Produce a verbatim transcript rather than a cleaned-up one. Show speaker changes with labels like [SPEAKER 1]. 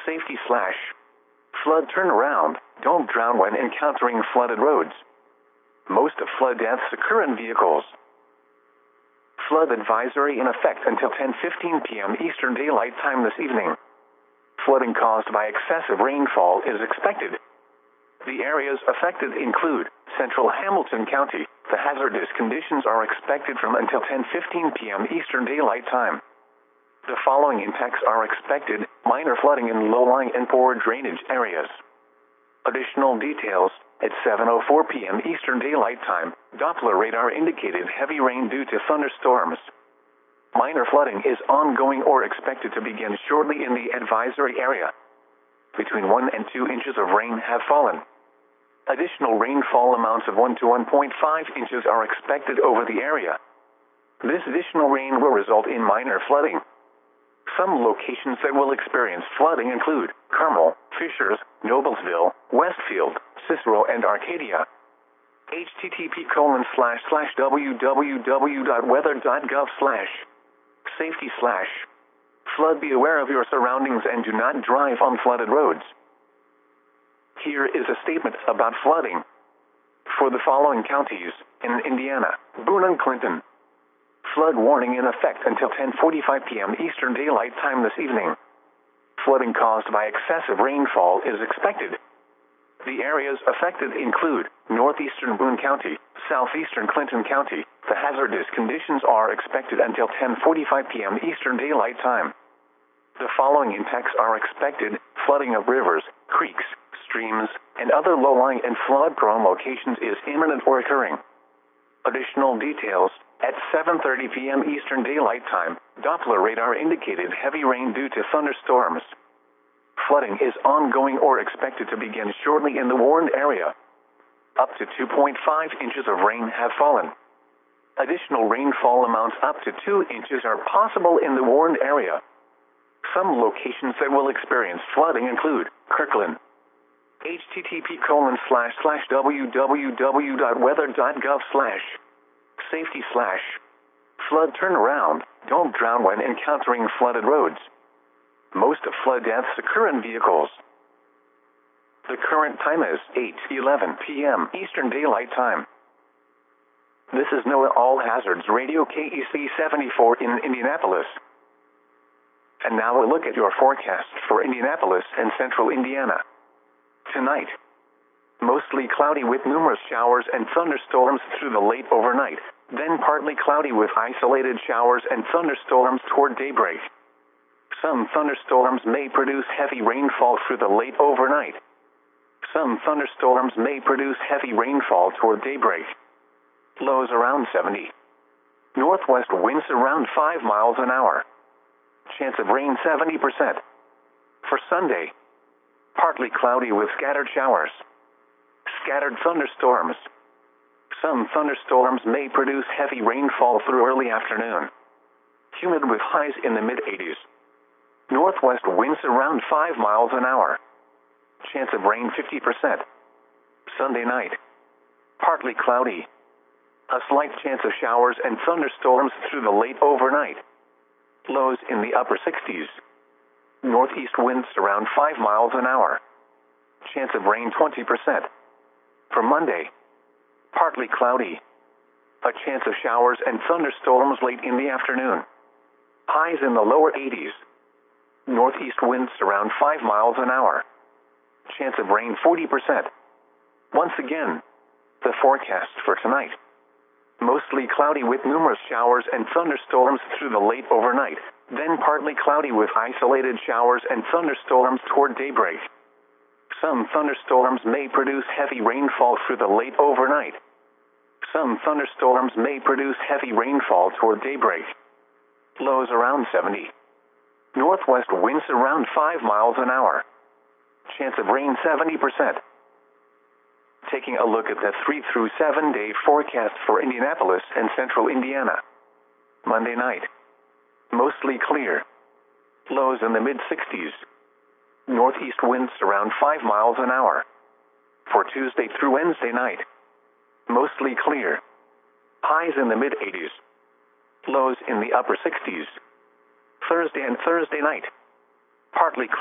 [SPEAKER 1] Safety slash flood turnaround. Don't drown when encountering flooded roads. Most of flood deaths occur in vehicles. Flood advisory in effect until ten fifteen p m Eastern Daylight Time this evening. Flooding caused by excessive rainfall is expected. The areas affected include central Hamilton County. The hazardous conditions are expected from until ten fifteen p m Eastern Daylight Time. The following impacts are expected: minor flooding in low-lying and poor drainage areas. Additional details: at seven oh four p m Eastern Daylight Time, Doppler radar indicated heavy rain due to thunderstorms. Minor flooding is ongoing or expected to begin shortly in the advisory area. Between one and two inches of rain have fallen. Additional rainfall amounts of one to one point five inches are expected over the area. This additional rain will result in minor flooding. Some locations that will experience flooding include Carmel, Fishers, Noblesville, Westfield, Cicero, and Arcadia. H T T P colon slash slash www dot weather dot gov slash safety slash flood. Be aware of your surroundings and do not drive on flooded roads. Here is a statement about flooding. For the following counties in Indiana: Boone and Clinton. Flood warning in effect until ten forty-five p m Eastern Daylight Time this evening. Flooding caused by excessive rainfall is expected. The areas affected include northeastern Boone County, southeastern Clinton County. The hazardous conditions are expected until ten forty-five p m Eastern Daylight Time. The following impacts are expected: flooding of rivers, creeks, streams, and other low-lying and flood-prone locations is imminent or occurring. Additional details: at seven thirty p m Eastern Daylight Time, Doppler radar indicated heavy rain due to thunderstorms. Flooding is ongoing or expected to begin shortly in the warned area. Up to two point five inches of rain have fallen. Additional rainfall amounts up to two inches are possible in the warned area. Some locations that will experience flooding include Kirkland. H T T P colon slash slash www dot weather dot gov slash safety slash flood turnaround. Don't drown when encountering flooded roads. Most of flood deaths occur in vehicles. The current time is eight eleven p m Eastern Daylight Time. This is NOAA All Hazards Radio K E C seventy-four in Indianapolis. And now a look at your forecast for Indianapolis and central Indiana. Tonight, mostly cloudy with numerous showers and thunderstorms through the late overnight, then partly cloudy with isolated showers and thunderstorms toward daybreak. Some thunderstorms may produce heavy rainfall through the late overnight. Some thunderstorms may produce heavy rainfall toward daybreak. Lows around seventy. Northwest winds around five miles an hour. Chance of rain seventy percent. For Sunday, partly cloudy with scattered showers. Scattered thunderstorms. Some thunderstorms may produce heavy rainfall through early afternoon. Humid with highs in the mid eighties. Northwest winds around five miles an hour. Chance of rain fifty percent. Sunday night, partly cloudy. A slight chance of showers and thunderstorms through the late overnight. Lows in the upper sixties. Northeast winds around five miles an hour. Chance of rain twenty percent. For Monday, partly cloudy. A chance of showers and thunderstorms late in the afternoon. Highs in the lower eighties. Northeast winds around five miles an hour. Chance of rain forty percent. Once again, the forecast for tonight. Mostly cloudy with numerous showers and thunderstorms through the late overnight, then partly cloudy with isolated showers and thunderstorms toward daybreak. Some thunderstorms may produce heavy rainfall through the late overnight. Some thunderstorms may produce heavy rainfall toward daybreak. Lows around seventy. Northwest winds around five miles an hour. Chance of rain seventy percent. Taking a look at the three through seven day forecast for Indianapolis and central Indiana. Monday night, mostly clear. Lows in the mid sixties. Northeast winds around five miles an hour. For Tuesday through Wednesday night, mostly clear. Highs in the mid eighties. Lows in the upper sixties. Thursday and Thursday night, partly clear.